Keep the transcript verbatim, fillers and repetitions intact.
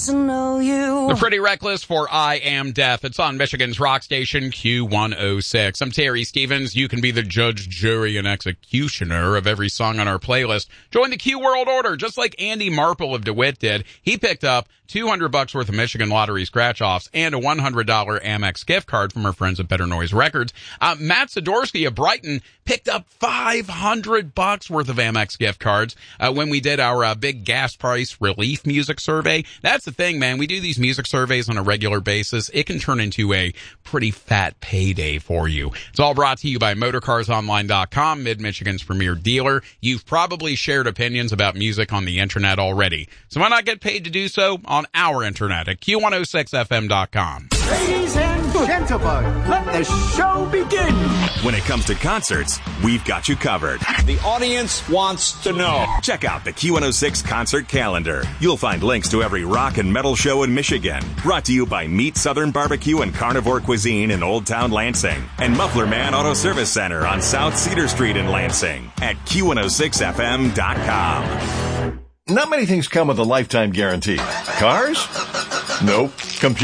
doesn't know you. The Pretty Reckless for I Am Deaf. It's on Michigan's rock station Q one oh six. I'm Terry Stevens. You can be the judge, jury, and executioner of every song on our playlist. Join the Q World Order, just like Andy Marple of DeWitt did. He picked up two hundred bucks worth of Michigan Lottery scratch-offs and a one hundred dollars Amex gift card from our friends at Better Noise Records. Uh, Matt Zadorsky of Brighton picked up five hundred bucks worth of Amex gift cards uh, when we did our uh, big gas price relief music survey. That's the thing, man. We do these music surveys on a regular basis. It can turn into a pretty fat payday for you. It's all brought to you by motorcars online dot com, Mid-Michigan's premier dealer. You've probably shared opinions about music on the internet already. So why not get paid to do so on our internet at Q one oh six F M dot com. Ladies and gentlemen, let the show begin. When it comes to concerts, we've got you covered. The audience wants to know. Check out the Q one oh six concert calendar. You'll find links to every rock and metal show in Michigan. Brought to you by Meat Southern Barbecue and Carnivore Cuisine in Old Town Lansing. And Muffler Man Auto Service Center on South Cedar Street in Lansing at Q one oh six F M dot com. Not many things come with a lifetime guarantee. Cars? Nope. Computers?